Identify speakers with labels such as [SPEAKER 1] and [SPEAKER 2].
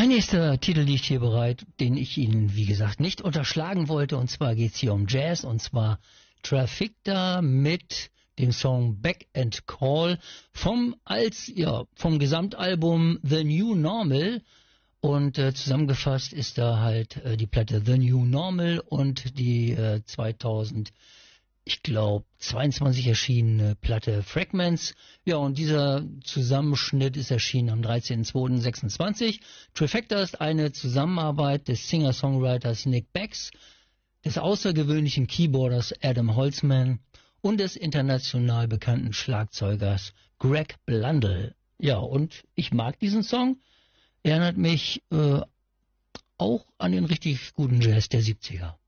[SPEAKER 1] Mein nächster Titel liegt hier bereit, den ich Ihnen, wie gesagt, nicht unterschlagen wollte. Und zwar geht es hier um Jazz, und zwar Trafficta mit dem Song Back and Call vom Gesamtalbum The New Normal. Und zusammengefasst ist da halt die Platte The New Normal und die 22 erschienene Platte Fragments. Ja, und dieser Zusammenschnitt ist erschienen am 13.02.26. Trifecta ist eine Zusammenarbeit des Singer-Songwriters Nick Becks, des außergewöhnlichen Keyboarders Adam Holzman und des international bekannten Schlagzeugers Greg Blundell. Ja, und ich mag diesen Song. Er erinnert mich auch an den richtig guten Jazz der 70er.